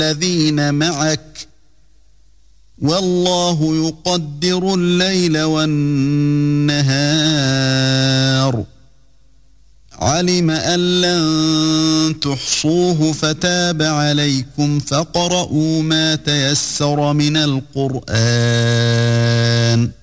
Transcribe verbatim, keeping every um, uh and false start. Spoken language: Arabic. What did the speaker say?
الذين معك والله يقدر الليل والنهار علم أن لن تحصوه فتاب عليكم فاقرؤوا ما تيسر من القرآن